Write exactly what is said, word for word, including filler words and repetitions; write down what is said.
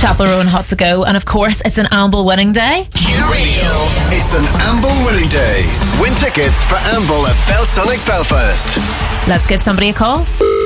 Chapel Row and Hot to Go, and of course it's an Amble winning day. Q Radio. It's an Amble winning day. Win tickets for Amble at Belsonic Belfast. Let's give somebody a call.